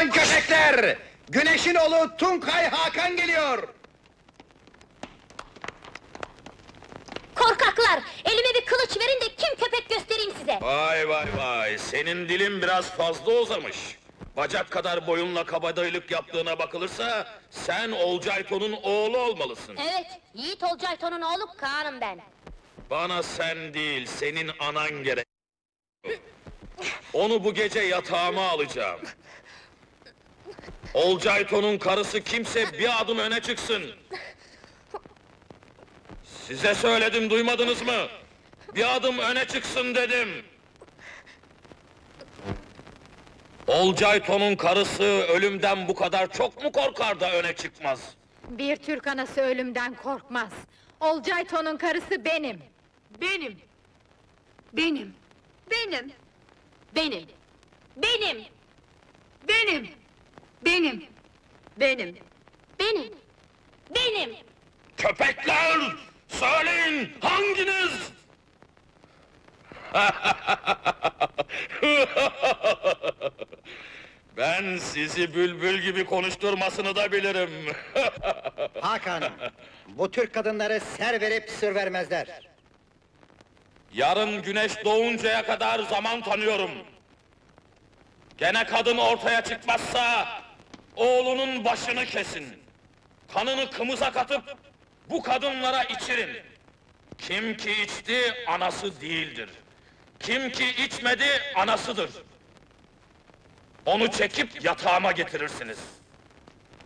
Toplanın köpekler! Güneşin oğlu Tunkay Hakan geliyor! Korkaklar! Elime bir kılıç verin de kim köpek göstereyim size! Vay vay vay, senin dilin biraz fazla uzamış. Bacak kadar boyunla kabadayılık yaptığına bakılırsa, sen Olcayto'nun oğlu olmalısın. Evet, Yiğit Olcayto'nun oğlu Kaan'ım ben. Bana sen değil, senin anan gerek. Onu bu gece yatağıma alacağım. Olcayto'nun karısı kimse bir adım öne çıksın. Size söyledim, duymadınız mı? Bir adım öne çıksın dedim. Olcayto'nun karısı ölümden bu kadar çok mu korkar da öne çıkmaz? Bir Türk anası ölümden korkmaz. Olcayto'nun karısı benim. Benim. Benim. Benim. Benim! Benim! Benim. Benim. Benim. Benim! Benim! Köpekler! Söyleyin, hanginiz? Ben sizi bülbül gibi konuşturmasını da bilirim. Hakan, bu Türk kadınları ser verip sır vermezler. Yarın güneş doğuncaya kadar zaman tanıyorum. Gene kadın ortaya çıkmazsa, oğlunun başını kesin. Kanını kımıza katıp, bu kadınlara içirin. Kim ki içti, anası değildir. Kim ki içmedi, anasıdır. Onu çekip yatağıma getirirsiniz.